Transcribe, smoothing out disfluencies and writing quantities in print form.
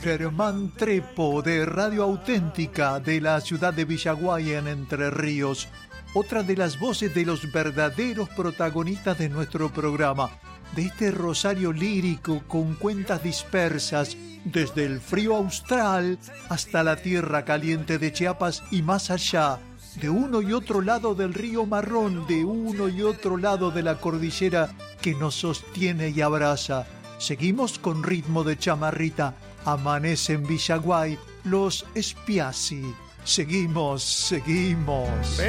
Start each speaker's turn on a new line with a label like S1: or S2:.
S1: Germán Trepo, de Radio Auténtica, de la ciudad de Villaguay, en Entre Ríos. Otra de las voces de los verdaderos protagonistas de nuestro programa, de este rosario lírico con cuentas dispersas, desde el frío austral hasta la tierra caliente de Chiapas y más allá, de uno y otro lado del río Marrón, de uno y otro lado de la cordillera que nos sostiene y abraza. Seguimos con ritmo de chamarrita. Amanece en Villaguay, los Spiazzi. Seguimos.